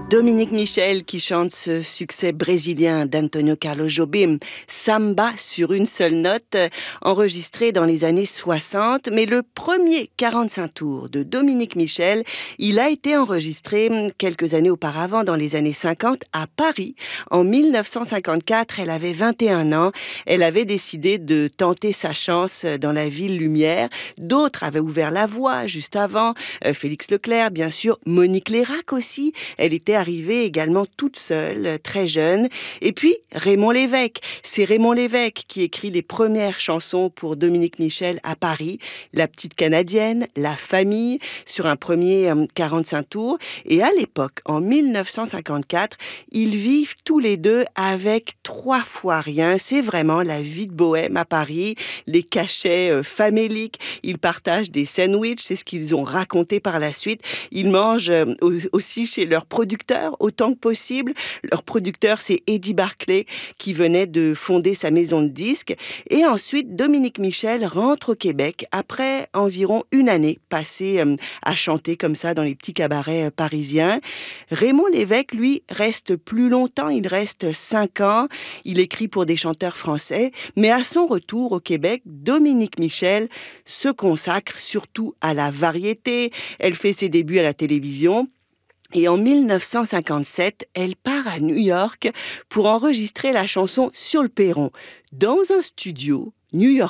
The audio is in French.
Dominique Michel qui chante ce succès brésilien d'Antonio Carlos Jobim, Samba sur une seule note, enregistré dans les années 60. Mais le premier 45 tours de Dominique Michel, il a été enregistré quelques années auparavant, dans les années 50, à Paris. En 1954, elle avait 21 ans. Elle avait décidé de tenter sa chance dans la ville lumière. D'autres avaient ouvert la voie juste avant. Félix Leclerc, bien sûr. Monique Lérac aussi. Elle était arrivée également toute seule, très jeune. Et puis, Raymond Lévesque. C'est Raymond Lévesque qui écrit les premières chansons pour Dominique Michel à Paris. La petite Canadienne, La famille, sur un premier 45 tours. Et à l'époque, en 1954, ils vivent tous les deux avec 3 fois rien. C'est vraiment la vie de bohème à Paris. Les cachets faméliques. Ils partagent des sandwichs. C'est ce qu'ils ont raconté par la suite. Ils mangent aussi chez leur producteur autant que possible. Leur producteur, c'est Eddie Barclay qui venait de fonder sa maison de disques. Et ensuite, Dominique Michel rentre au Québec après environ une année passée à chanter comme ça dans les petits cabarets parisiens. Raymond Lévesque, lui, reste plus longtemps. Il reste 5 ans. Il écrit pour des chanteurs français. Mais à son retour au Québec, Dominique Michel se consacre surtout à la variété. Elle fait ses débuts à la télévision. Et en 1957, elle part à New York pour enregistrer la chanson Sur le perron, dans un studio new-yorkais.